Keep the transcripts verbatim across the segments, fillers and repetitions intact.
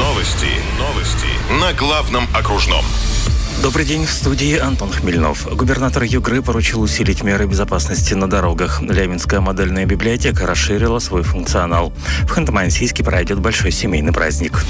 Новости. Новости. На главном окружном. Добрый день, в студии Антон Хмельнов. Губернатор Югры поручил усилить меры безопасности на дорогах. Ляменская модельная библиотека расширила свой функционал. В Ханты-Мансийске пройдет большой семейный праздник.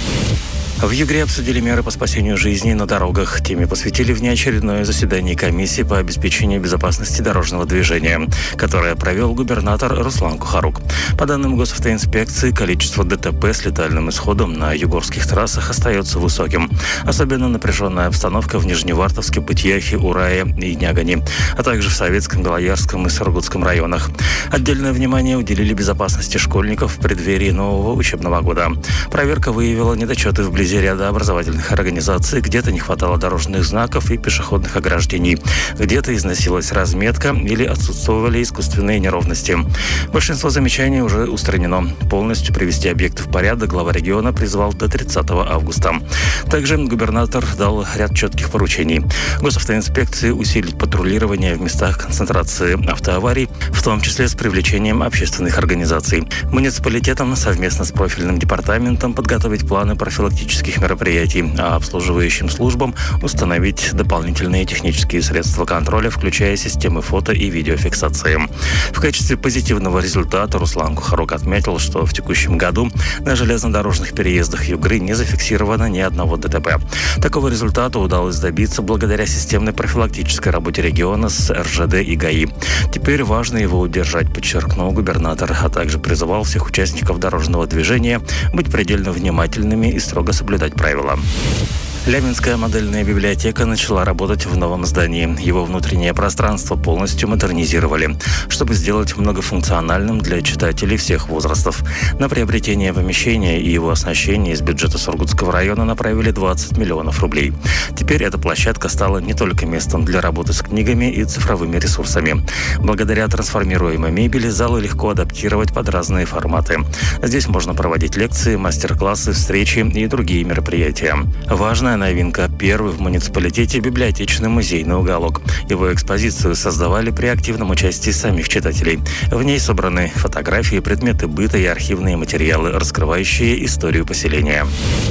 В Югре обсудили меры по спасению жизней на дорогах. Теме посвятили внеочередное заседание комиссии по обеспечению безопасности дорожного движения, которое провел губернатор Руслан Кухарук. По данным госавтоинспекции, количество ДТП с летальным исходом на югорских трассах остается высоким. Особенно напряженная обстановка в Нижневартовске, Пытьяхе, Урае и Нягани, а также в Советском, Белоярском и Сургутском районах. Отдельное внимание уделили безопасности школьников в преддверии нового учебного года. Проверка выявила недочеты вблизи ряда образовательных организаций, где-то не хватало дорожных знаков и пешеходных ограждений, где-то износилась разметка или отсутствовали искусственные неровности. Большинство замечаний уже устранено. Полностью привести объекты в порядок глава региона призвал до тридцатого августа. Также губернатор дал ряд четких поручений. Госавтоинспекции усилить патрулирование в местах концентрации автоаварий, в том числе с привлечением общественных организаций. Муниципалитетам совместно с профильным департаментом подготовить планы профилактических мероприятий, а обслуживающим службам установить дополнительные технические средства контроля, включая системы фото и видеофиксации. В качестве позитивного результата Руслан Кухарук отметил, что в текущем году на железнодорожных переездах Югры не зафиксировано ни одного ДТП. Такого результата удалось добиться благодаря системной профилактической работе региона с эр жэ дэ и ГАИ. Теперь важно его удержать, подчеркнул губернатор, а также призывал всех участников дорожного движения быть предельно внимательными и строго соблюдать правила. Ляменская модельная библиотека начала работать в новом здании. Его внутреннее пространство полностью модернизировали, чтобы сделать многофункциональным для читателей всех возрастов. На приобретение помещения и его оснащение из бюджета Сургутского района направили двадцать миллионов рублей. Теперь эта площадка стала не только местом для работы с книгами и цифровыми ресурсами. Благодаря трансформируемой мебели залы легко адаптировать под разные форматы. Здесь можно проводить лекции, мастер-классы, встречи и другие мероприятия. Важно новинка – первый в муниципалитете библиотечный музейный уголок. Его экспозицию создавали при активном участии самих читателей. В ней собраны фотографии, предметы быта и архивные материалы, раскрывающие историю поселения.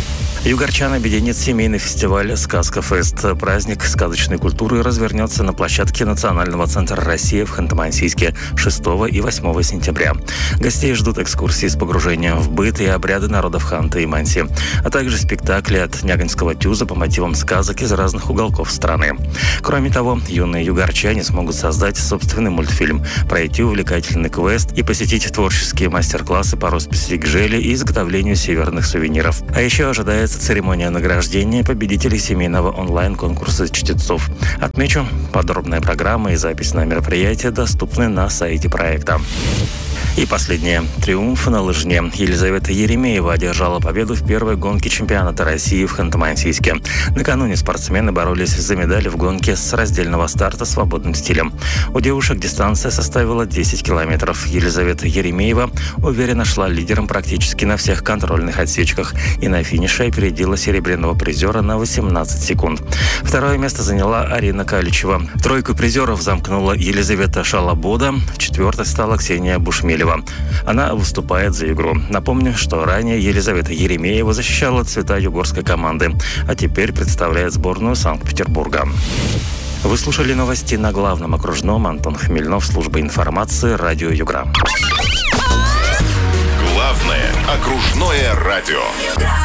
Югорчан объединит семейный фестиваль «Сказка-фест». Праздник сказочной культуры развернется на площадке Национального центра России в Ханты-Мансийске шестого и восьмого сентября. Гостей ждут экскурсии с погружением в быт и обряды народов Ханты и Манси, а также спектакли от Няганского тюза по мотивам сказок из разных уголков страны. Кроме того, юные югорчане смогут создать собственный мультфильм, пройти увлекательный квест и посетить творческие мастер-классы по росписи гжели и изготовлению северных сувениров. А еще ожидается церемония награждения победителей семейного онлайн-конкурса чтецов. Отмечу, подробная программа и запись на мероприятие доступны на сайте проекта. И последнее. Триумф на лыжне. Елизавета Еремеева одержала победу в первой гонке чемпионата России в Ханты-Мансийске. Накануне спортсмены боролись за медали в гонке с раздельного старта свободным стилем. У девушек дистанция составила десять километров. Елизавета Еремеева уверенно шла лидером практически на всех контрольных отсечках и на финише опередила серебряного призера на восемнадцать секунд. Второе место заняла Арина Каличева. Тройку призеров замкнула Елизавета Шалабода. Четвертой стала Ксения Бушмелева. Она выступает за Югру. Напомню, что ранее Елизавета Еремеева защищала цвета югорской команды, а теперь представляет сборную Санкт-Петербурга. Вы слушали новости на главном окружном. Антон Хмельнов, служба информации, радио Югра. Главное окружное радио.